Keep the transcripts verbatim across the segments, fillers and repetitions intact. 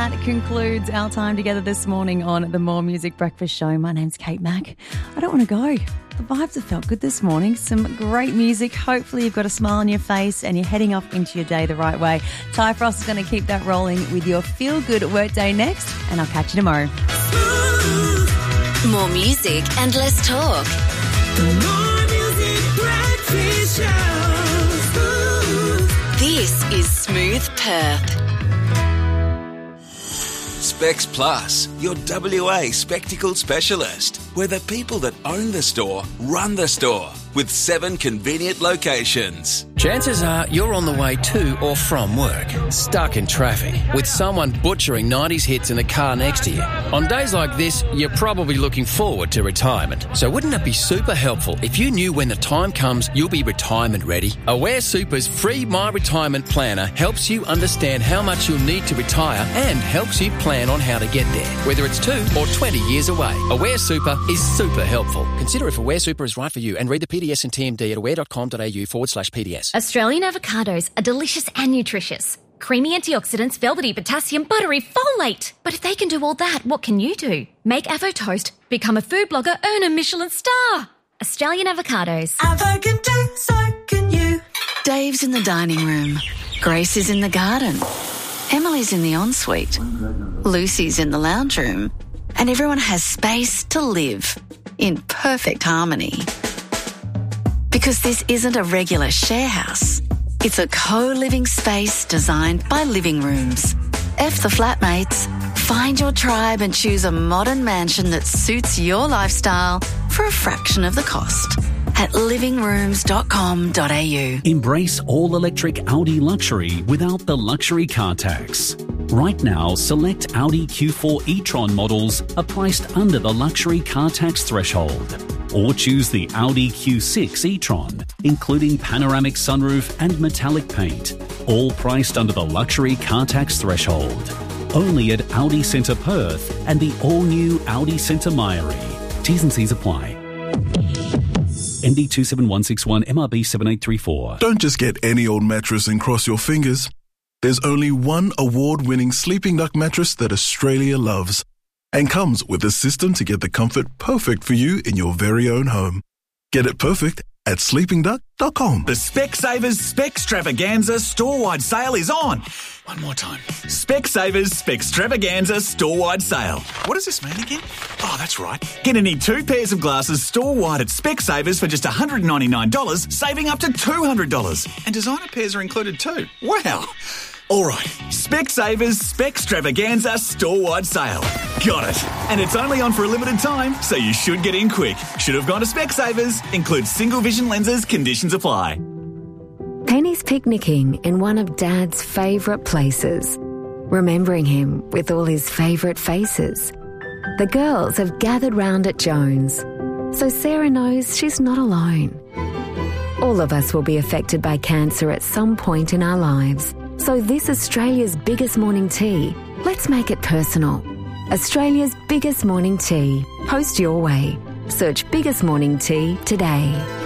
That concludes our time together this morning on the More Music Breakfast Show. My name's Kate Mack. I don't want to go. The vibes have felt good this morning. Some great music. Hopefully you've got a smile on your face and you're heading off into your day the right way. Ty Frost is going to keep that rolling with your feel-good workday next, and I'll catch you tomorrow. More music and less talk. The More Music Breakfast Show. This is Smooth Perth. Specs Plus, your W A spectacle specialist. We're the people that own the store, run the store, with seven convenient locations. Chances are you're on the way to or from work, stuck in traffic, with someone butchering nineties hits in the car next to you. On days like this, you're probably looking forward to retirement. So wouldn't it be super helpful if you knew when the time comes you'll be retirement ready? Aware Super's free My Retirement Planner helps you understand how much you'll need to retire and helps you plan on how to get there, whether it's two or twenty years away. Aware Super is super helpful. Consider if Aware Super is right for you and read the P D S and T M D at aware.com.au forward slash PDS. Australian avocados are delicious and nutritious. Creamy antioxidants, velvety potassium, buttery folate. But if they can do all that, what can you do? Make Avo Toast, become a food blogger, earn a Michelin star. Australian avocados. Avo can do, so can you. Dave's in the dining room. Grace is in the garden. Emily's in the ensuite. Lucy's in the lounge room. And everyone has space to live in perfect harmony. Because this isn't a regular share house. It's a co-living space designed by Living Rooms. F the flatmates. Find your tribe and choose a modern mansion that suits your lifestyle for a fraction of the cost at living rooms dot com dot a u. Embrace all-electric Audi luxury without the luxury car tax. Right now, select Audi Q four e-tron models are priced under the luxury car tax threshold. Or choose the Audi Q six e-tron, including panoramic sunroof and metallic paint, all priced under the luxury car tax threshold. Only at Audi Centre Perth and the all-new Audi Centre Mairie. T's and C's apply. M D two seven one six one, M R B seven eight three four. Don't just get any old mattress and cross your fingers. There's only one award-winning Sleeping Duck mattress that Australia loves, and comes with a system to get the comfort perfect for you in your very own home. Get it perfect at sleeping duck dot com. The Specsavers Specstravaganza store-wide sale is on. One more time. Specsavers Specstravaganza store-wide sale. What does this mean again? Oh, that's right. Get any two pairs of glasses store-wide at Specsavers for just one hundred ninety-nine dollars, saving up to two hundred dollars. And designer pairs are included too. Wow. All right, Specsavers Specstravaganza store-wide sale. Got it. And it's only on for a limited time, so you should get in quick. Should have gone to Specsavers. Includes single vision lenses. Conditions apply. Penny's picnicking in one of Dad's favourite places, remembering him with all his favourite faces. The girls have gathered round at Jones, so Sarah knows she's not alone. All of us will be affected by cancer at some point in our lives. So this Australia's biggest morning tea, let's make it personal. Australia's biggest morning tea. Post your way. Search Biggest Morning Tea today.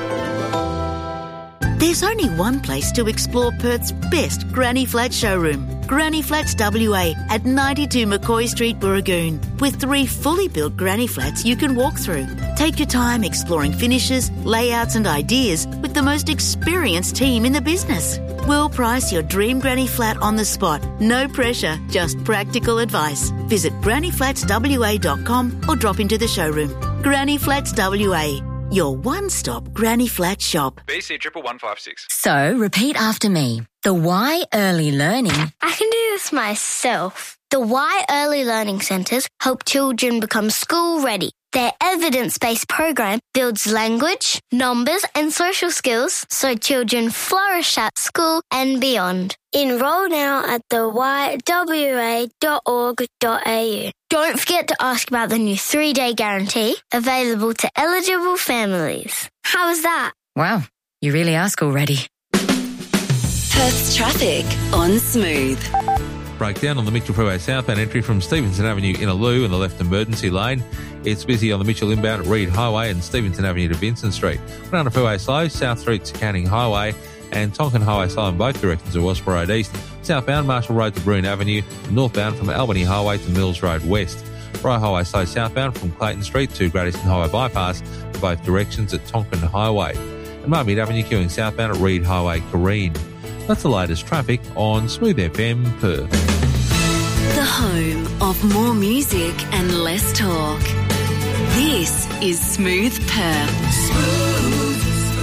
There's only one place to explore Perth's best Granny Flat showroom. Granny Flats W A at ninety-two McCoy Street, Burragoon, with three fully built granny flats you can walk through. Take your time exploring finishes, layouts and ideas with the most experienced team in the business. We'll price your dream granny flat on the spot. No pressure, just practical advice. Visit granny flats w a dot com or drop into the showroom. Granny Flats W A, your one-stop granny flat shop. B C triple one five six. So, repeat after me. The Y Early Learning. I can do this myself. The Y Early Learning Centres help children become school ready. Their evidence-based program builds language, numbers and social skills so children flourish at school and beyond. Enroll now at the y w a dot org dot a u. Don't forget to ask about the new three-day guarantee available to eligible families. How was that? Wow, you really are school ready. Perth's traffic on Smooth. Breakdown on the Mitchell Freeway southbound entry from Stevenson Avenue in Aloo in the left emergency lane. It's busy on the Mitchell inbound at Reed Highway and Stevenson Avenue to Vincent Street. Runner Freeway slow, South Street to Canning Highway and Tonkin Highway slow in both directions at Westboro Road East. Southbound, Marshall Road to Broome Avenue. Northbound from Albany Highway to Mills Road West. Bry Highway slow southbound from Clayton Street to Great Eastern Highway Bypass for both directions at Tonkin Highway. And Marmite Avenue queuing southbound at Reed Highway, Careen. That's the latest traffic on Smooth F M Perth. The home of more music and less talk. This is Smooth Perth. Smooth.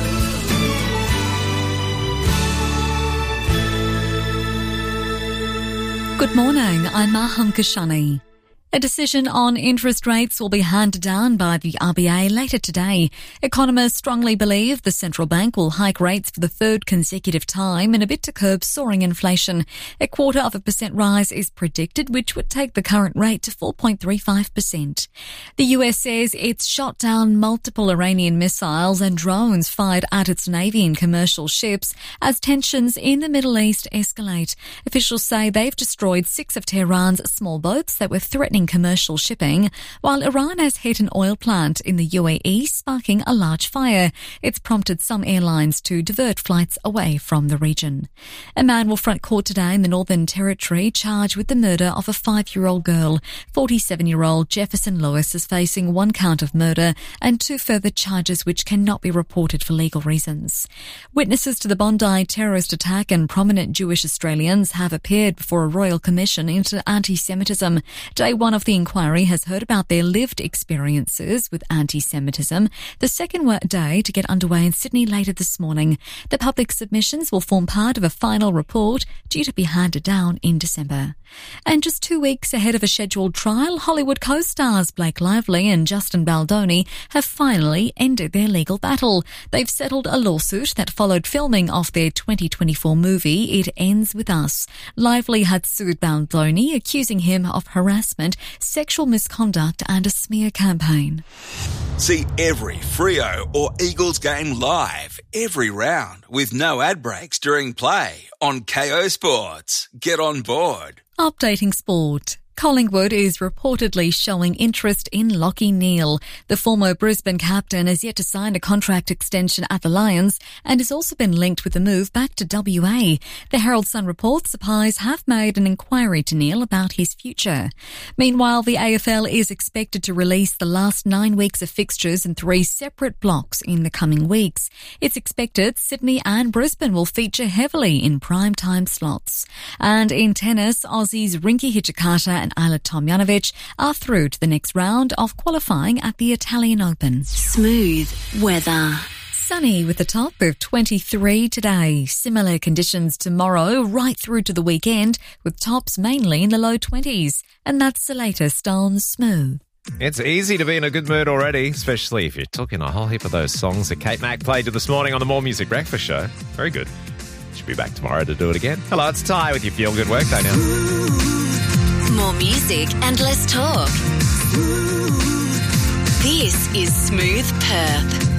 Good morning, I'm Maham Kashani. A decision on interest rates will be handed down by the R B A later today. Economists strongly believe the central bank will hike rates for the third consecutive time in a bid to curb soaring inflation. A quarter of a percent rise is predicted, which would take the current rate to four point three five percent. The U S says it's shot down multiple Iranian missiles and drones fired at its navy and commercial ships as tensions in the Middle East escalate. Officials say they've destroyed six of Tehran's small boats that were threatening commercial shipping, while Iran has hit an oil plant in the U A E, sparking a large fire. It's prompted some airlines to divert flights away from the region. A man will front court today in the Northern Territory charged with the murder of a five-year-old girl. forty-seven-year-old Jefferson Lewis is facing one count of murder and two further charges which cannot be reported for legal reasons. Witnesses to the Bondi terrorist attack and prominent Jewish Australians have appeared before a Royal Commission into Anti-Semitism. Day one of the inquiry has heard about their lived experiences with anti-Semitism. The second day to get underway in Sydney later this morning. The public submissions will form part of a final report due to be handed down in December. And just two weeks ahead of a scheduled trial, Hollywood co-stars Blake Lively and Justin Baldoni have finally ended their legal battle. They've settled a lawsuit that followed filming of their twenty twenty-four movie It Ends With Us. Lively had sued Baldoni, accusing him of harassment, sexual misconduct and a smear campaign. See every Freo or Eagles game live, every round, with no ad breaks during play on K O Sports. Get on board. Updating sport. Collingwood is reportedly showing interest in Lachie Neale. The former Brisbane captain has yet to sign a contract extension at the Lions and has also been linked with a move back to W A. The Herald Sun reports the Pies have made an inquiry to Neale about his future. Meanwhile, the A F L is expected to release the last nine weeks of fixtures in three separate blocks in the coming weeks. It's expected Sydney and Brisbane will feature heavily in prime time slots. And in tennis, Aussies Rinky Hijikata and Ayla Tomljanovic are through to the next round of qualifying at the Italian Open. Smooth weather. Sunny with a top of twenty-three today. Similar conditions tomorrow right through to the weekend with tops mainly in the low twenties. And that's the latest on Smooth. It's easy to be in a good mood already, especially if you're talking a whole heap of those songs that Kate Mack played you this morning on the More Music Breakfast Show. Very good. She'll be back tomorrow to do it again. Hello, it's Ty with your Feel Good Workday now. More music and less talk. This is Smooth Perth.